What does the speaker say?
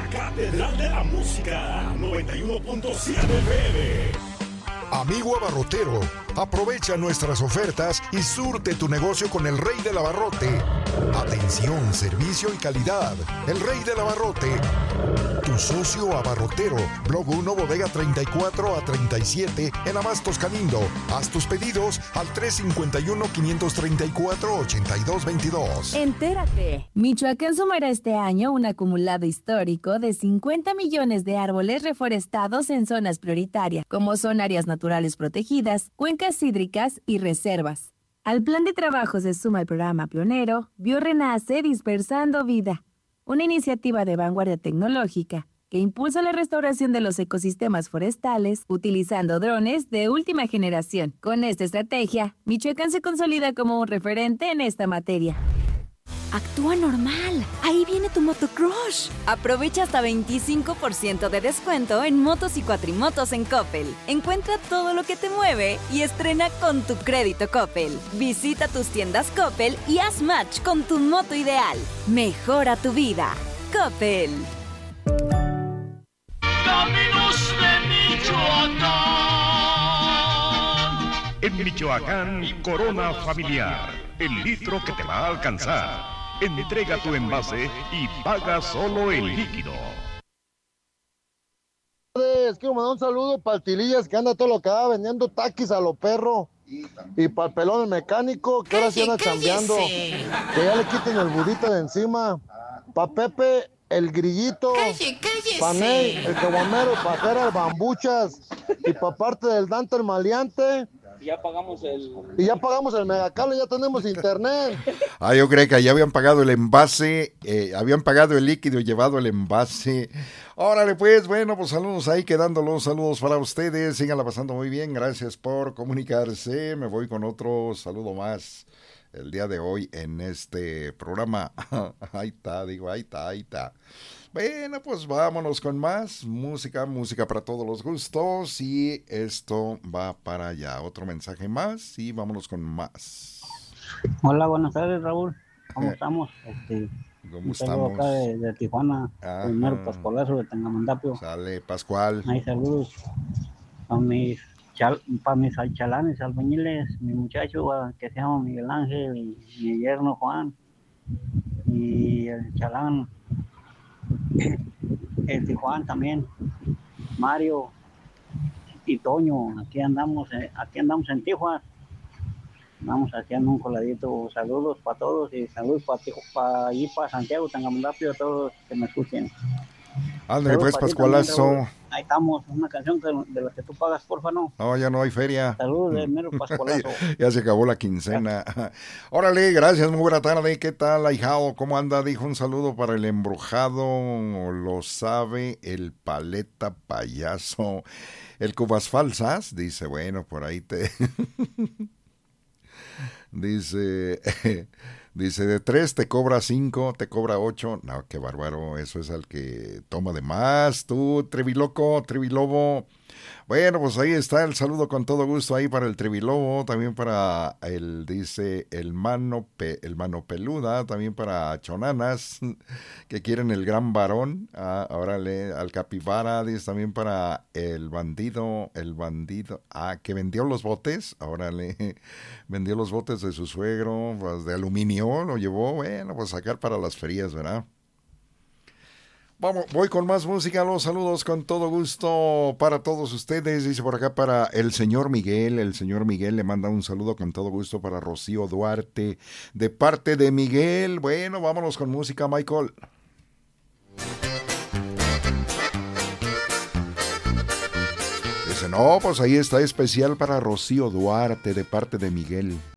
la Catedral de la Música, 91.7 FM. Amigo abarrotero, aprovecha nuestras ofertas y surte tu negocio con el Rey del Abarrote. Atención, servicio y calidad. El Rey del Abarrote. Tu socio abarrotero. Blog 1, bodega 34 a 37 en Abastos Canindo. Haz tus pedidos al 351-534-8222. Entérate. Michoacán sumará este año un acumulado histórico de 50 millones de árboles reforestados en zonas prioritarias, como son áreas naturales protegidas, cuencas hídricas y reservas. Al plan de trabajo se suma el programa pionero BioRenace Dispersando Vida, una iniciativa de vanguardia tecnológica que impulsa la restauración de los ecosistemas forestales utilizando drones de última generación. Con esta estrategia, Michoacán se consolida como un referente en esta materia. Actúa normal. Ahí viene tu motocrush. Aprovecha hasta 25% de descuento en motos y cuatrimotos en Coppel. Encuentra todo lo que te mueve y estrena con tu crédito Coppel. Visita tus tiendas Coppel y haz match con tu moto ideal. Mejora tu vida. Coppel. Caminos de Michoacán. En Michoacán, Corona Familiar, el litro que te va a alcanzar. Entrega tu envase y paga solo el líquido. Quiero mandar un saludo para el Tilillas, que anda todo lo que va vendiendo taquis a lo perro. Y para el pelón el mecánico, que ahora sí anda chambeando. Que ya le quiten el burrito de encima. Para Pepe, el grillito. Cállese. Para Ney, el caguamero. Para Jera, el bambuchas. Y para parte del Dante, el maleante. Y ya pagamos el megacable, ya tenemos internet. Yo creo que ya habían pagado el envase, habían pagado el líquido y llevado el envase. Órale pues, bueno, pues saludos ahí, quedando los saludos para ustedes, síganla pasando muy bien, gracias por comunicarse. Me voy con otro saludo más el día de hoy en este programa. Ahí está. Bueno, pues vámonos con más música para todos los gustos, y esto va para allá. Otro mensaje más y vámonos con más. Hola, buenas tardes, Raúl. ¿Cómo estamos? ¿Cómo estamos? Acá de Tijuana, primero Pascualazo de Tangamandapio. Sale, Pascual. Hay saludos para mis chalanes, albañiles, mi muchacho que se llama Miguel Ángel, y mi yerno Juan, y el chalán el Tijuana también, Mario y Toño. Aquí andamos en Tijuana, vamos haciendo un coladito. Saludos para todos y saludos para Santiago, Tangamandapio, a todos que me escuchen. Ándale pues, Pascualazo. Ahí estamos, una canción de la que tú pagas, porfa, ¿no? No, ya no hay feria. Saludos de mero Pascualazo. Ya se acabó la quincena. Órale, gracias, muy buena tarde. ¿Qué tal, ahijado? ¿Cómo anda? Dijo un saludo para el embrujado, lo sabe, el paleta payaso, el cubas falsas. Dice, bueno, por ahí te... Dice, de 3 te cobra 5, te cobra 8. No, qué bárbaro, eso es al que toma de más. Tú, Trevilobo. Bueno, pues ahí está el saludo con todo gusto ahí para el Trevilobo, también para el mano peluda, también para Chonanas, que quieren el gran varón. Órale, al Capibara, dice también para el bandido, que vendió los botes, órale, vendió los botes de su suegro, pues de aluminio, lo llevó, bueno, pues sacar para las ferias, ¿verdad? Vamos, voy con más música, los saludos con todo gusto para todos ustedes. Dice por acá para el señor Miguel le manda un saludo con todo gusto para Rocío Duarte, de parte de Miguel. Bueno, vámonos con música, Michael. Dice, no, pues ahí está especial para Rocío Duarte, de parte de Miguel.